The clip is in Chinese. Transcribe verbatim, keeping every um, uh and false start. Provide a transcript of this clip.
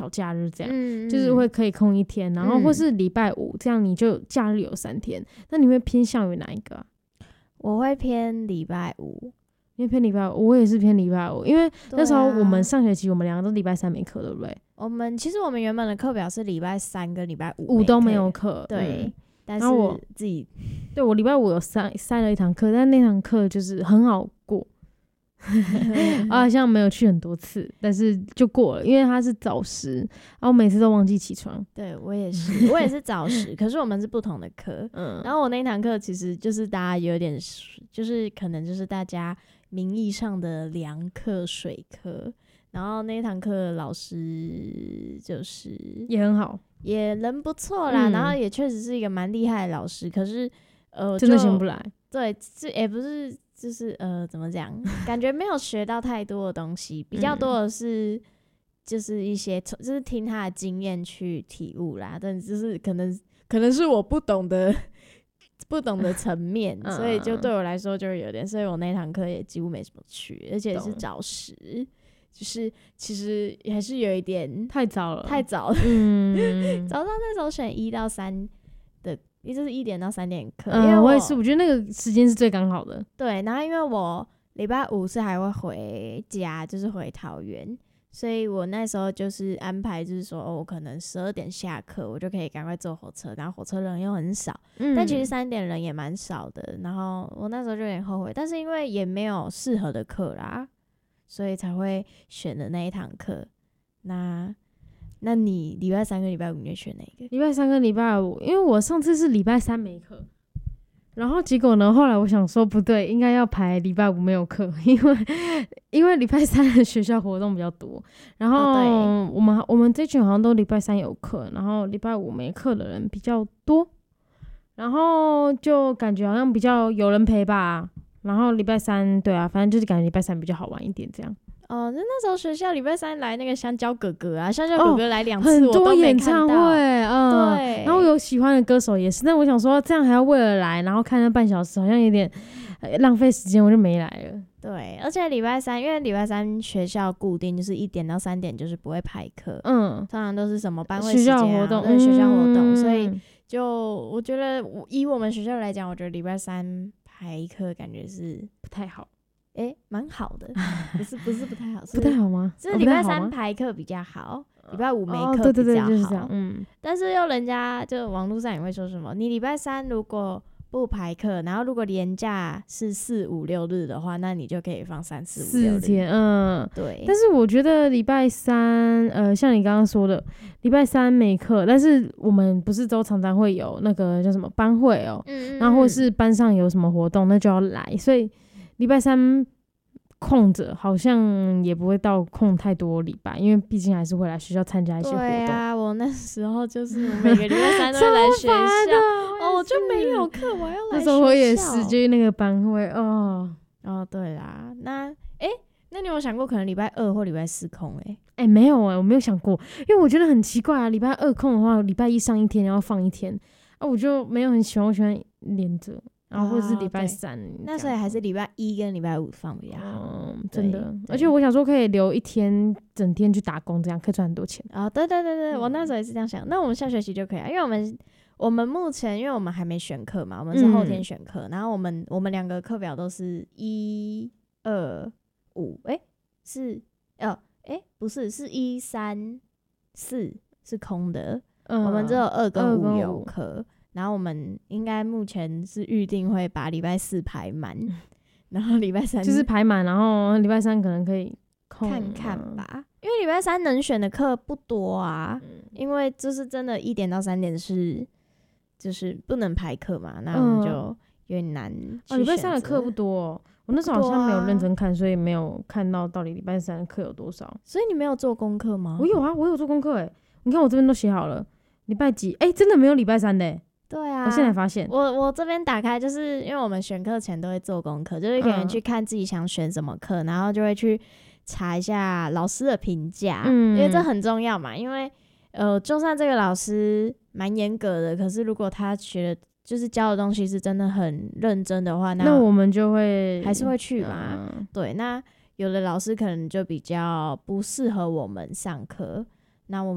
小假日这样， 嗯， 就是会可以空一天，然后或是礼拜五，这样你就假日有三天。那你会偏向于哪一个啊？ 我会偏礼拜五。 因为偏礼拜五，我也是偏礼拜五，因为那时候我们对啊上学期我们两个都礼拜三没课，对不对？ 我们其实我们原本的课表是礼拜三跟礼拜五五都没有课， 课， 对， 嗯但然后我是自己对我礼拜五有塞塞了一堂课，但那堂课就是很好过，啊，好像没有去很多次，但是就过了，因为它是早时，然后我每次都忘记起床。 对我也是，我也是早十，可是我们是不同的课。 嗯， 然后我那堂课其实就是大家有点，就是可能就是大家名义上的凉课、水课。然后那堂课老师就是也很好， 也人不错啦， 嗯然后也确实是一个蛮厉害的老师，可是呃真的就醒不来。 对，这也不是就是呃怎么讲，感觉没有学到太多的东西，比较多的是就是一些就是听他的经验去体悟啦，但就是可能可能是我不懂的不懂的层面， 嗯所以就对我来说就是有点，所以我那堂课也几乎没什么去，而且是懂早十，就是其实还是有一点太早了， 太早了。 嗯， 早上那时候选一到三的，也就是一点到三点课，因嗯， 为我也是，我觉得那个时间是最刚好的。 对，然后因为我礼拜五是还会回家，就是回桃园，所以我那时候就是安排，就是说，哦，我可能十二点下课，我就可以赶快坐火车，然后火车人又很少， 嗯， 但其实三点人也蛮少的。然后我那时候就有点后悔，但是因为也没有适合的课啦，所以才会选的那一堂课。那那你礼拜三跟礼拜五你会选哪一个？ 礼拜三跟礼拜五，因为我上次是礼拜三没课，然后结果呢，后来我想说不对，应该要排礼拜五没有课，因为因为礼拜三的学校活动比较多，然后哦我们我们这群好像都礼拜三有课，然后礼拜五没课的人比较多，然后就感觉好像比较有人陪吧。然后礼拜三，对啊，反正就是感觉礼拜三比较好玩一点，这样。 哦，那那时候学校礼拜三来那个香蕉哥哥啊，香蕉哥哥来两次、 很我都多演没看到。 唱会，嗯， 对， 然后有喜欢的歌手也是，但我想说这样还要为了来，然后看那半小时，好像有点、呃浪费时间，我就没来了。 对，而且礼拜三，因为礼拜三学校固定就是一点到三点，就是不会排课， 嗯， 通常都是什么班会学时间、啊、 校活动， 对学校活动， 嗯、 所以就我觉得以我们学校来讲，我觉得礼拜三排课感觉是不太好， 诶蛮好的，不是不是不太好，是不太好吗？ 是礼拜哦不太好吗三排课比较好，礼拜五没哦， 课对对对， 比较就是这样好，， 嗯， 但是又人家就网络上也会说什么，你礼拜三如果不排课，然后如果连假是四五六日的话，那你就可以放三四五六日。 四天，嗯。 对， 但是我觉得礼拜三，呃，像你刚刚说的，礼拜三没课，但是我们不是都常常会有那个叫什么班会哦、 嗯， 然后或是班上有什么活动，那就要来，所以礼拜三空着好像也不会到空太多礼拜，因为毕竟还是会来学校参加一些活动。 对啊，我那时候就是每个礼拜三都会来学超烦校， 的哦，我就没有课，我要来那时候我也学校是，就是那个班会哦。 哦，对啦，那诶，那你有想过可能礼拜二或礼拜四空诶？ 哎、没有哎、我没有想过，因为我觉得很奇怪啊。礼拜二空的话，礼拜一上一天，然后放一天啊，我就没有很喜欢，我喜欢连着，然后或者是礼拜对三、 那所以还是礼拜一跟礼拜五放比较好。 嗯，真的。 对而且我想说，可以留一天，整天去打工，这样可以赚很多钱。 哦，对对对对， 嗯我那时候也是这样想。那我们下学期就可以啊，因为我们我们目前因为我们还没选课嘛，我们是后天选课，然后我们我们两个课表都是一二五，哎，是哦，哎，不是，是一三四是空的， 嗯， 我们只有二跟五二跟五有课，然后我们应该目前是预定会把礼拜四排满，然后礼拜三就是排满，然后礼拜三可能可以空看看啊。 吧，因为礼拜三能选的课不多啊， 嗯因为就是真的一点到三点是就是不能排课嘛，那我们就有点难去啊，礼拜选择三的课不多哦。我那时候好像没有认真看，所以没有看到到底礼拜三的课有多少。 所以你没有做功课吗？ 我有啊，我有做功课诶。你看我这边都写好了，礼拜几？哎、真的没有礼拜三的欸。 对啊， 我现在发现， 我我这边打开，就是因为我们选课前都会做功课，就是可能嗯去看自己想选什么课，然后就会去查一下老师的评价， 嗯因为这很重要嘛。因为呃，就算这个老师蛮严格的，可是如果他学的就是教的东西是真的很认真的话，那那我们就会还是会去嘛。 嗯对，那有的老师可能就比较不适合我们上课，那我